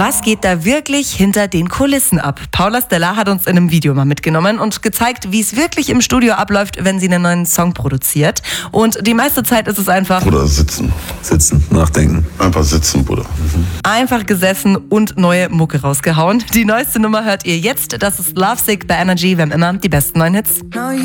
Was geht da wirklich hinter den Kulissen ab? Paula Stella hat uns in einem Video mal mitgenommen und gezeigt, wie es wirklich im Studio abläuft, wenn sie einen neuen Song produziert. Und die meiste Zeit ist es einfach... Bruder, sitzen. Sitzen, nachdenken. Einfach sitzen, Bruder. Einfach gesessen und neue Mucke rausgehauen. Die neueste Nummer hört ihr jetzt. Das ist Lovesick bei Energy. Wir haben immer die besten neuen Hits.